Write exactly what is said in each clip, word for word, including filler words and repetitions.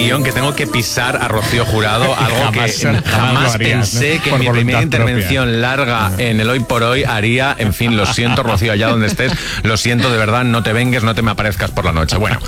guión que tengo que pisar a Rocío Jurado, algo jamás, que jamás jamás harías, pensé ¿no? que Por mi primera voluntad intervención propia. larga en el Hoy por Hoy haría. En fin, lo siento, Rocío, allá donde estés, lo siento de verdad, no te vengues, no te me aparezcas por la noche. Bueno,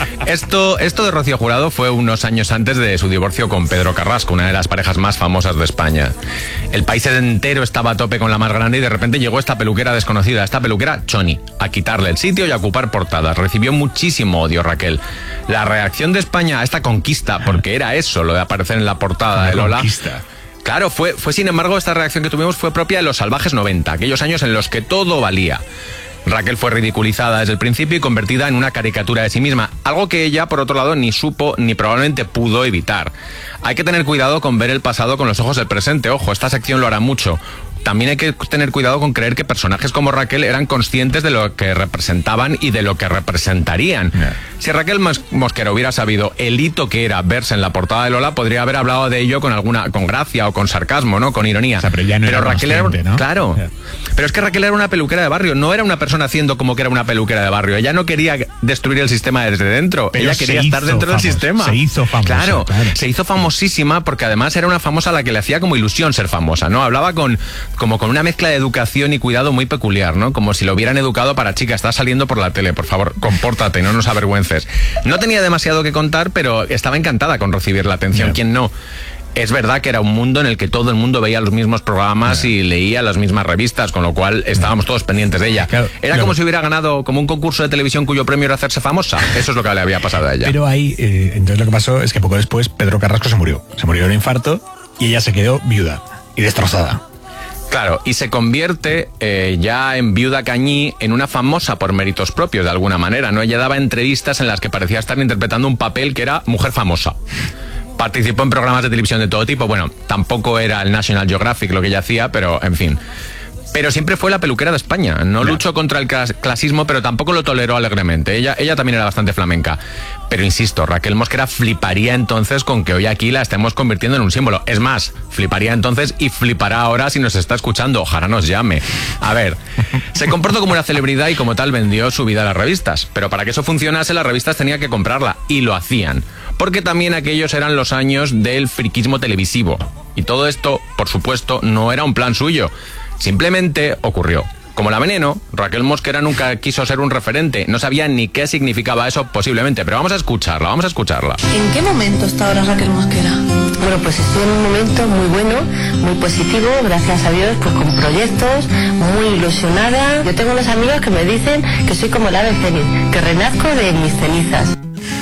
esto, esto de Rocío Jurado fue unos años antes de su divorcio con Pedro Carrasco, una de las parejas más famosas de España. El país entero estaba a tope con la más grande y de repente llegó esta peluquera desconocida, esta peluquera Choni, a quitarle el sitio y a ocupar portadas. Recibió muchísimo odio Raquel. La reacción de España a esta conquista, porque era eso, lo de aparecer en la portada de Lola. Conquista. Claro, fue, fue sin embargo, esta reacción que tuvimos fue propia de los salvajes noventa, aquellos años en los que todo valía. Raquel fue ridiculizada desde el principio y convertida en una caricatura de sí misma, algo que ella, por otro lado, ni supo ni probablemente pudo evitar. Hay que tener cuidado con ver el pasado con los ojos del presente. Ojo, esta sección lo hará mucho. También hay que tener cuidado con creer que personajes como Raquel eran conscientes de lo que representaban y de lo que representarían. Yeah. Si Raquel Mosquera hubiera sabido el hito que era verse en la portada de Lola, podría haber hablado de ello con alguna con gracia o con sarcasmo, ¿no? Con ironía. O sea, pero ya no pero era Raquel era, ¿no? Claro. Yeah. Pero es que Raquel era una peluquera de barrio, no era una persona haciendo como que era una peluquera de barrio. Ella no quería destruir el sistema desde dentro. Pero ella quería estar dentro famosa, del sistema. Se hizo famosa. Claro, claro, se hizo famosísima porque además era una famosa a la que le hacía como ilusión ser famosa, ¿no? Hablaba con como con una mezcla de educación y cuidado muy peculiar, ¿no? Como si lo hubieran educado para chica, estás saliendo por la tele, por favor, compórtate, no nos avergüences. No tenía demasiado que contar, pero estaba encantada con recibir la atención. Yeah. ¿Quién no? Es verdad que era un mundo en el que todo el mundo veía los mismos programas yeah. y leía las mismas revistas, con lo cual estábamos todos pendientes de ella. Claro, era claro. como si hubiera ganado como un concurso de televisión cuyo premio era hacerse famosa. Eso es lo que le había pasado a ella. Pero ahí, eh, entonces lo que pasó es que poco después Pedro Carrasco se murió. Se murió de un infarto y ella se quedó viuda y destrozada. Claro, y se convierte eh, ya en viuda Cañí en una famosa por méritos propios, de alguna manera, ¿no? Ella daba entrevistas en las que parecía estar interpretando un papel que era mujer famosa. Participó en programas de televisión de todo tipo. Bueno, tampoco era el National Geographic lo que ella hacía, pero en fin. Pero siempre fue la peluquera de España. No, no. luchó contra el clasismo, pero tampoco lo toleró alegremente. Ella, ella también era bastante flamenca. Pero insisto, Raquel Mosquera fliparía entonces con que hoy aquí la estemos convirtiendo en un símbolo. Es más, fliparía entonces y flipará ahora si nos está escuchando. Ojalá nos llame. A ver, se comportó como una celebridad y como tal vendió su vida a las revistas. Pero para que eso funcionase, las revistas tenían que comprarla. Y lo hacían. Porque también aquellos eran los años del friquismo televisivo. Y todo esto, por supuesto, no era un plan suyo. Simplemente ocurrió. Como la Veneno, Raquel Mosquera nunca quiso ser un referente. No sabía ni qué significaba eso posiblemente. Pero vamos a escucharla, vamos a escucharla. ¿En qué momento está ahora Raquel Mosquera? Bueno, pues estoy en un momento muy bueno, muy positivo, gracias a Dios, pues con proyectos, muy ilusionada. Yo tengo unos amigos que me dicen que soy como el ave fénix, que renazco de mis cenizas.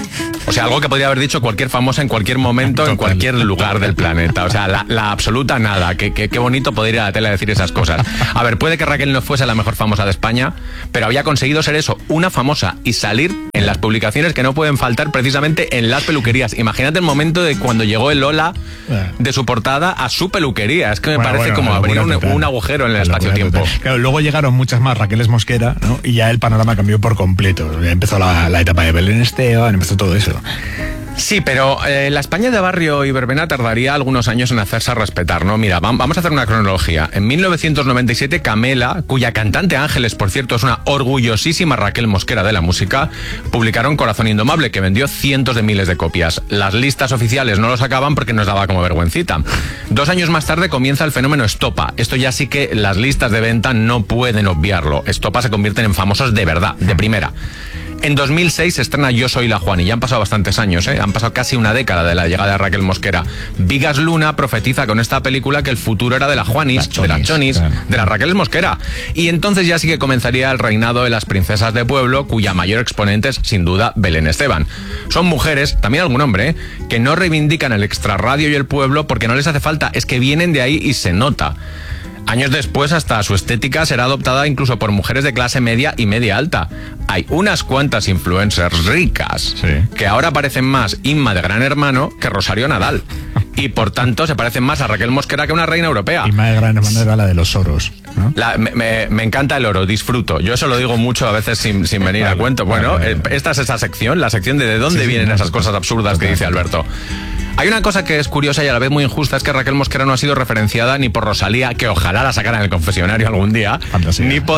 O sea, algo que podría haber dicho cualquier famosa en cualquier momento, total, en cualquier lugar del planeta. O sea, la, la absoluta nada. Qué, qué, qué bonito poder ir a la tele a decir esas cosas. A ver, puede que Raquel no fuese la mejor famosa de España, pero había conseguido ser eso, una famosa, y salir en las publicaciones que no pueden faltar precisamente en las peluquerías. Imagínate el momento de cuando llegó el Lola de su portada a su peluquería. Es que me bueno, parece bueno, como abrir un, un agujero en el espacio-tiempo. Claro, luego llegaron muchas más Raqueles Mosquera, ¿no? Y ya el panorama cambió por completo. Empezó la, la etapa de Belén Esteban, empezó todo eso. Sí, pero eh, la España de barrio y verbena tardaría algunos años en hacerse respetar, ¿no? Mira, vamos a hacer una cronología. En mil novecientos noventa y siete, Camela, cuya cantante Ángeles, por cierto, es una orgullosísima Raquel Mosquera de la música, publicaron Corazón Indomable, que vendió cientos de miles de copias. Las listas oficiales no lo sacaban porque nos daba como vergüencita. Dos años más tarde comienza el fenómeno Estopa. Esto ya sí que las listas de venta no pueden obviarlo. Estopa se convierten en famosos de verdad, de primera. En dos mil seis se estrena Yo soy la Juani. Ya han pasado bastantes años, ¿eh? Han pasado casi una década de la llegada de Raquel Mosquera. Vigas Luna profetiza con esta película que el futuro era de la Juanis, la chonis, de la Chonis, claro. de la Raquel Mosquera. Y entonces ya sí que comenzaría el reinado de las princesas de pueblo, cuya mayor exponente es, sin duda, Belén Esteban. Son mujeres, también algún hombre, ¿eh? que no reivindican el extrarradio y el pueblo porque no les hace falta, es que vienen de ahí y se nota. Años después, hasta su estética será adoptada incluso por mujeres de clase media y media alta. Hay unas cuantas influencers ricas sí. que ahora parecen más Inma de Gran Hermano que Rosario Nadal. Y por tanto se parecen más a Raquel Mosquera que una reina europea. Inma de Gran Hermano era la de los oros, ¿no? La, me, me, me encanta el oro, disfruto. Yo eso lo digo mucho a veces sin, sin venir vale, a cuento. Bueno, vale, vale. esta es esa sección, la sección de de dónde sí, vienen sí, esas cosas absurdas total. que dice Alberto. Hay una cosa que es curiosa y a la vez muy injusta, es que Raquel Mosquera no ha sido referenciada ni por Rosalía, que ojalá la sacaran en el confesionario algún día, Fantasía. ni por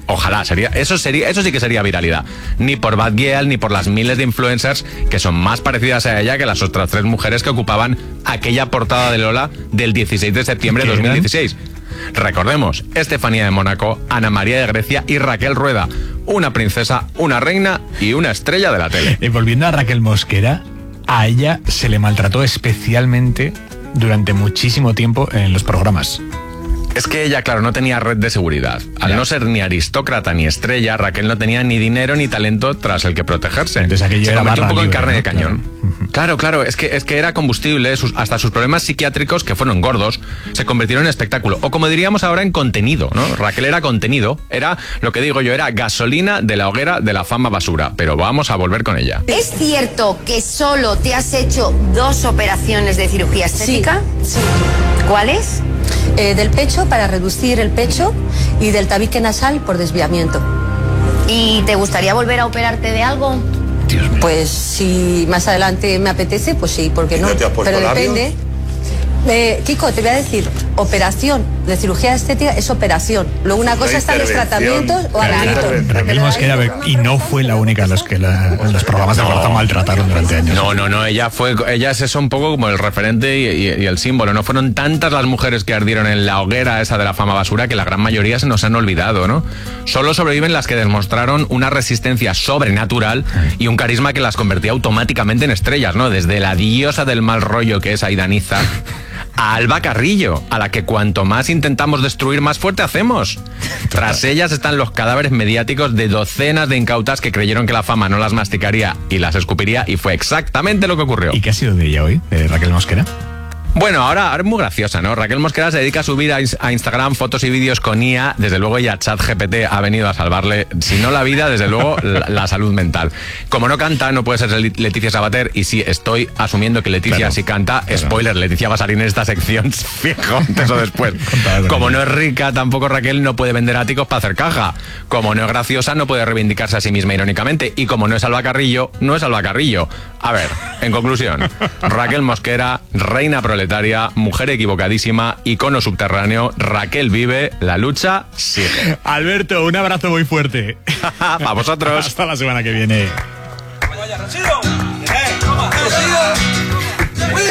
Ojalá, sería, eso sería, eso sí que sería viralidad. Ni por Bad Gyal, ni por las miles de influencers que son más parecidas a ella que las otras tres mujeres que ocupaban aquella portada de Lola del dieciséis de septiembre de dos mil dieciséis. Recordemos, Estefanía de Mónaco, Ana María de Grecia y Raquel Rueda. Una princesa, una reina y una estrella de la tele. Y volviendo a Raquel Mosquera, a ella se le maltrató especialmente durante muchísimo tiempo en los programas. Es que ella, claro, no tenía red de seguridad. Al Ya. no ser ni aristócrata ni estrella, Raquel no tenía ni dinero ni talento tras el que protegerse. Entonces aquello Se era convirtió un barra poco en libre, carne ¿no? de cañón. Claro. Claro, claro, es que, es que era combustible, sus- hasta sus problemas psiquiátricos, que fueron gordos, se convirtieron en espectáculo. O como diríamos ahora, en contenido, ¿no? Raquel era contenido, era, lo que digo yo, era gasolina de la hoguera de la fama basura. Pero vamos a volver con ella. ¿Es cierto que solo te has hecho dos operaciones de cirugía estética? Sí. ¿Cuáles? Eh, del pecho para reducir el pecho y del tabique nasal por desviamiento. ¿Y te gustaría volver a operarte de algo? Pues si más adelante me apetece, pues sí, porque no. ¿No te has puesto Pero labios? depende. Eh, Kiko, te voy a decir, operación de cirugía estética es operación. Luego una cosa están los intervención. tratamientos o Claro, arreglitos. intervención. Raquel Pero Mosquera, ahí- y no fue la única a los que la- en los programas de No. Rafa maltrataron durante años. No, no, no, ella fue, ella es eso un poco como el referente y, y- y el símbolo. No fueron tantas las mujeres que ardieron en la hoguera esa de la fama basura que la gran mayoría se nos han olvidado, ¿no? Solo sobreviven las que demostraron una resistencia sobrenatural y un carisma que las convertía automáticamente en estrellas, ¿no? Desde la diosa del mal rollo que es Aidaniza a Alba Carrillo, a la que cuanto más intentamos destruir, más fuerte hacemos. Tras ellas están los cadáveres mediáticos de docenas de incautas que creyeron que la fama no las masticaría y las escupiría, y fue exactamente lo que ocurrió. ¿Y qué ha sido de ella hoy, de Raquel Mosquera? Bueno, ahora, ahora es muy graciosa, ¿no? Raquel Mosquera se dedica a subir a, ins- a Instagram fotos y vídeos con I A. Desde luego ya ChatGPT ha venido a salvarle, si no la vida, desde luego la, la salud mental. Como no canta, no puede ser Let- Leticia Sabater. Y sí, estoy asumiendo que Leticia Claro. sí canta. Spoiler, Leticia va a salir en esta sección, fijo, antes o después. Contaba con Como ello. no es rica, tampoco Raquel no puede vender áticos para hacer caja. Como no es graciosa, no puede reivindicarse a sí misma irónicamente. Y como no es Alba Carrillo, no es Alba Carrillo. A ver, en conclusión, Raquel Mosquera, reina proletaria, mujer equivocadísima, icono subterráneo. Raquel vive, la lucha sigue. Alberto, un abrazo muy fuerte. A vosotros. Hasta la semana que viene. Vaya, Rocío. Eh, toma, Rocío.